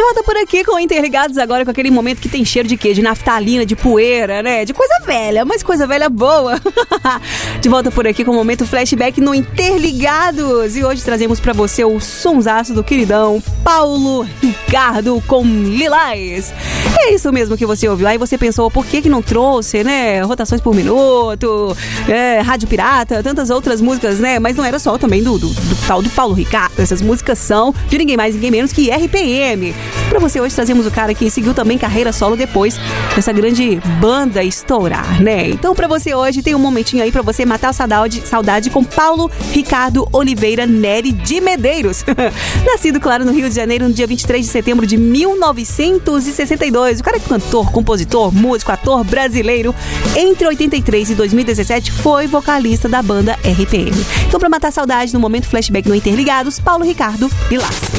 volta por aqui com Interligados agora, com aquele momento que tem cheiro de quê? De naftalina, de poeira, né? De coisa velha, mas coisa velha boa. De volta por aqui com o momento flashback no Interligados. E hoje trazemos pra você o sonsaço do queridão Paulo Ricardo com Lilás. É isso mesmo que você ouviu. Aí você pensou, por que não trouxe, né? Rotações por minuto, Rádio Pirata, tantas outras músicas, né? Mas não era só também do tal do Paulo Ricardo. Essas músicas são de ninguém mais, ninguém menos que RPM. Pra você hoje trazemos o cara que seguiu também carreira solo depois dessa grande banda estourar, né? Então pra você hoje tem um momentinho aí pra você matar a saudade com Paulo Ricardo Oliveira Neri de Medeiros. Nascido, claro, no Rio de Janeiro no dia 23 de setembro de 1962. O cara é cantor, compositor, músico, ator brasileiro. Entre 83 e 2017 foi vocalista da banda RPM. Então pra matar a saudade no momento flashback no Interligados, Paulo Ricardo Lilás.